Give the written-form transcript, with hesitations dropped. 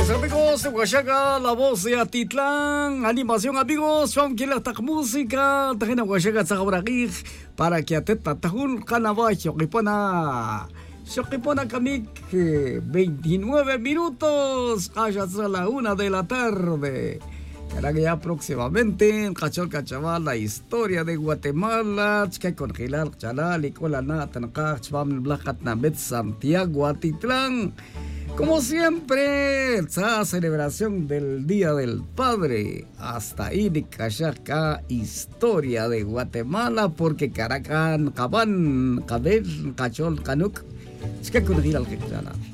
Amigos de Oaxaca, la voz de Atitlán, animación amigos, son quien la música, tajena Oaxaca Zagobragig, para que ateta tajun canabay, Shokipona Kamik, 29 minutos, hasta la 1 de la tarde. Será que ya próximamente en Cachol Cachaval, la historia de Guatemala, que congelar Chalal y Colanat, en Cachvam Blacat Namet, Santiago, Atitlán. Como siempre, esta celebración del Día del Padre. Hasta ahí de Cachaca, historia de Guatemala, porque Caracan, Cabán, Cabel, Cachol, Canuc, es que congelar Chalal.